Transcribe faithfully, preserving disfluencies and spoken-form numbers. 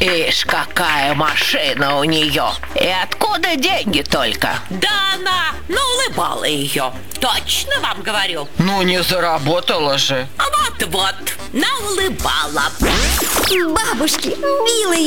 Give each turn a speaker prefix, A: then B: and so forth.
A: Ишь, какая машина у нее. И откуда деньги только?
B: Да она наулыбала ее. Точно вам говорю.
A: Ну, не заработала же.
B: Вот-вот, наулыбала.
C: Бабушки, милые